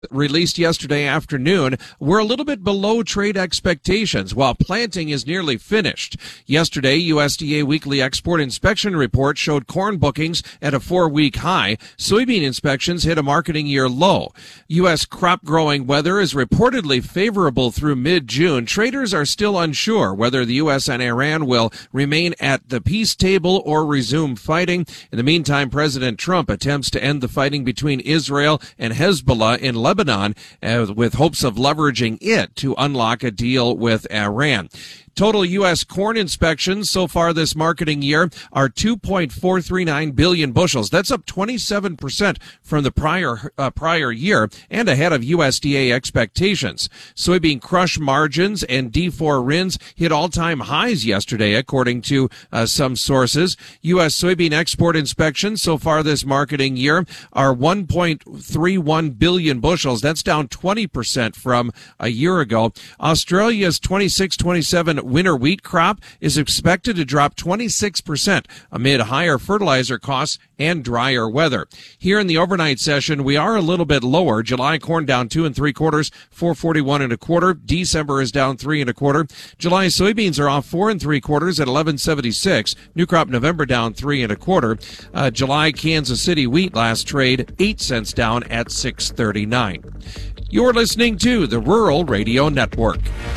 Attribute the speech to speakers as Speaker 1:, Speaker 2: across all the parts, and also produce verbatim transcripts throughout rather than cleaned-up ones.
Speaker 1: released yesterday afternoon were a little bit below trade expectations, while planting is nearly finished. Yesterday, U S D A weekly export inspection report showed corn bookings at a four-week high. Soybean inspections hit a marketing year low. U S crop growing weather is reportedly favorable through mid-June. Traders are still unsure whether the U S and Iran will remain at the peace table or resume fighting. In the meantime, President Trump attempts to end the fighting between Israel and Hezbollah in Lebanon. Lebanon, uh, with hopes of leveraging it to unlock a deal with Iran. Total U S corn inspections so far this marketing year are two point four three nine billion bushels. That's up twenty-seven percent from the prior uh, prior year and ahead of U S D A expectations. Soybean crush margins and D four R I Ns hit all-time highs yesterday, according to uh, some sources. U S soybean export inspections so far this marketing year are one point three one billion bushels. That's down twenty percent from a year ago. Australia's twenty-six twenty-seven winter wheat crop is expected to drop twenty-six percent amid higher fertilizer costs and drier weather. Here in the overnight session, we are a little bit lower. July corn down two and three quarters, four forty-one and a quarter. December is down three and a quarter. July soybeans are off four and three quarters at eleven seventy-six. New crop November down three and a quarter. Uh, July Kansas City wheat last trade eight cents down at six thirty-nine. You're listening to the Rural Radio Network.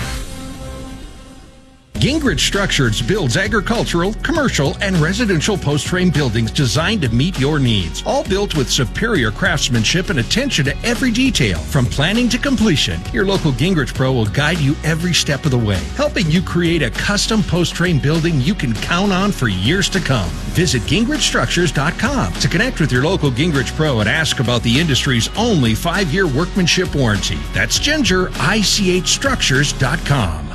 Speaker 2: Gingrich Structures builds agricultural, commercial, and residential post-frame buildings designed to meet your needs. All built with superior craftsmanship and attention to every detail. From planning to completion, your local Gingrich Pro will guide you every step of the way, helping you create a custom post-frame building you can count on for years to come. Visit Gingrich Structures dot com to connect with your local Gingrich Pro and ask about the industry's only five-year workmanship warranty. That's Ginger, I C H Structures dot com.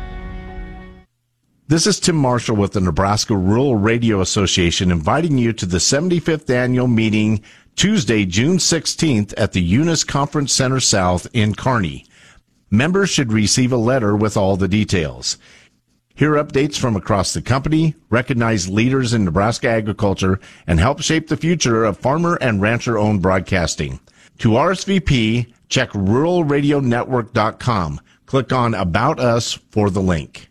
Speaker 3: This is Tim Marshall with the Nebraska Rural Radio Association inviting you to the seventy-fifth annual meeting Tuesday, June sixteenth at the Eunice Conference Center South in Kearney. Members should receive a letter with all the details. Hear updates from across the company, recognize leaders in Nebraska agriculture, and help shape the future of farmer and rancher-owned broadcasting. To R S V P, check rural radio network dot com. Click on About Us for the link.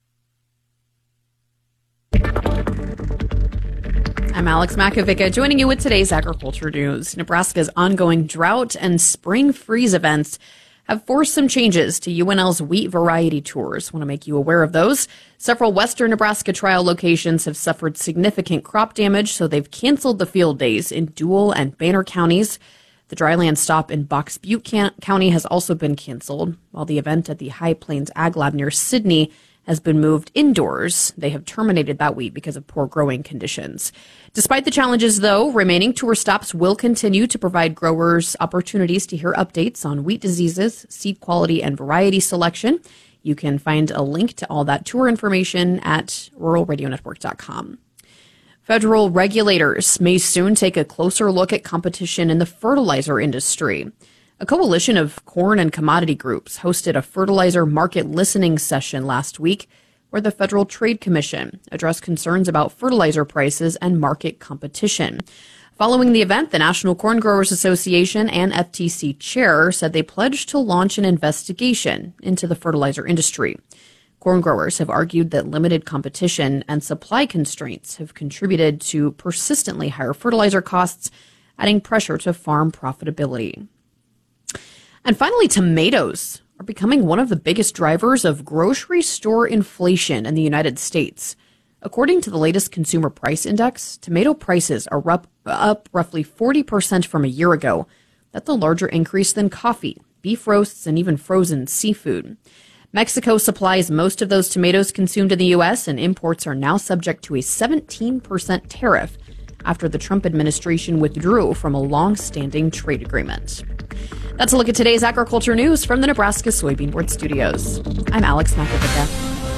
Speaker 4: I'm Alex Makovica, joining you with today's agriculture news. Nebraska's ongoing drought and spring freeze events have forced some changes to U N L's wheat variety tours. Want to make you aware of those. Several western Nebraska trial locations have suffered significant crop damage, so they've canceled the field days in Dual and Banner counties. The dryland stop in Box Butte County has also been canceled, while the event at the High Plains Ag Lab near Sidney has been moved indoors. They have terminated that week because of poor growing conditions. Despite the challenges, though, remaining tour stops will continue to provide growers opportunities to hear updates on wheat diseases, seed quality, and variety selection. You can find a link to all that tour information at rural radio network dot com. Federal regulators may soon take a closer look at competition in the fertilizer industry. A coalition of corn and commodity groups hosted a fertilizer market listening session last week where the Federal Trade Commission addressed concerns about fertilizer prices and market competition. Following the event, the National Corn Growers Association and F T C chair said they pledged to launch an investigation into the fertilizer industry. Corn growers have argued that limited competition and supply constraints have contributed to persistently higher fertilizer costs, adding pressure to farm profitability. And finally, tomatoes are becoming one of the biggest drivers of grocery store inflation in the United States. According to the latest Consumer Price Index, tomato prices are up, up roughly forty percent from a year ago. That's a larger increase than coffee, beef roasts, and even frozen seafood. Mexico supplies most of those tomatoes consumed in the U S, and imports are now subject to a seventeen percent tariff after the Trump administration withdrew from a long-standing trade agreement. That's a look at today's agriculture news from the Nebraska Soybean Board Studios. I'm Alex Makovica.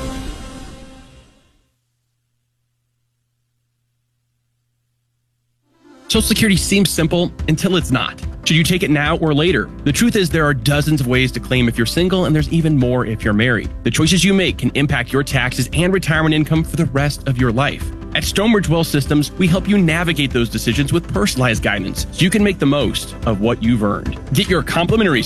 Speaker 5: Social Security seems simple until it's not. Should you take it now or later? The truth is there are dozens of ways to claim if you're single, and there's even more if you're married. The choices you make can impact your taxes and retirement income for the rest of your life. At Stonebridge Wealth Systems, we help you navigate those decisions with personalized guidance so you can make the most of what you've earned. Get your complimentary